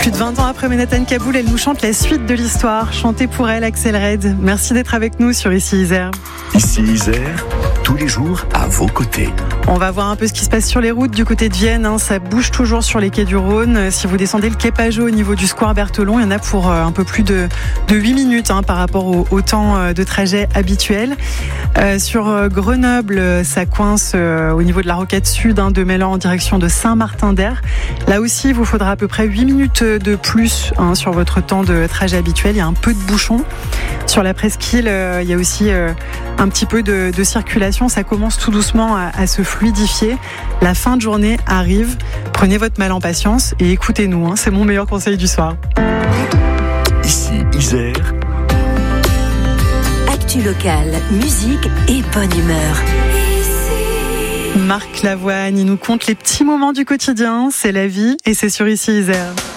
Plus de 20 ans après Manhattan Kaboul, elle nous chante la suite de l'histoire. Chantez pour elle, Axel Red. Merci d'être avec nous sur Ici Isère. Ici Isère, tous les jours à vos côtés. On va voir un peu ce qui se passe sur les routes du côté de Vienne. Ça bouge toujours sur les quais du Rhône. Si vous descendez le quai Pajot au niveau du square Berthelon, il y en a pour un peu plus de 8 minutes par rapport au temps de trajet habituel. Sur Grenoble, ça coince au niveau de la rocade sud de Mélan en direction de Saint-Martin-d'Air. Là aussi, il vous faudra à peu près 8 minutes de plus sur votre temps de trajet habituel. Il y a un peu de bouchon. Sur la presqu'île, il y a aussi un petit peu de circulation. Ça commence tout doucement à se fluidifier. La fin de journée arrive. Prenez votre mal en patience et écoutez-nous. C'est mon meilleur conseil du soir. Ici Isère. Actu locale, musique et bonne humeur. Marc Lavoine, il nous conte les petits moments du quotidien. C'est la vie et c'est sur Ici Isère.